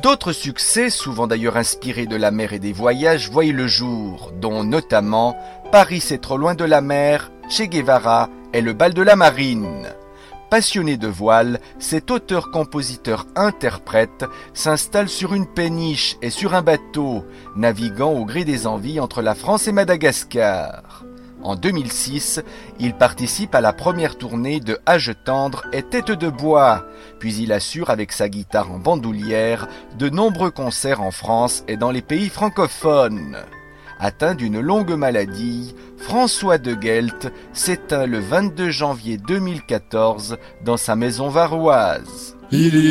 D'autres succès, souvent d'ailleurs inspirés de la mer et des voyages, voient le jour, dont notamment Paris c'est trop loin de la mer, Che Guevara et le bal de la marine. Passionné de voile, cet auteur-compositeur-interprète s'installe sur une péniche et sur un bateau, naviguant au gré des envies entre la France et Madagascar. En 2006, il participe à la première tournée de Âge tendre et Tête de bois, puis il assure avec sa guitare en bandoulière de nombreux concerts en France et dans les pays francophones. Atteint d'une longue maladie, François de Gelt s'éteint le 22 janvier 2014 dans sa maison varoise.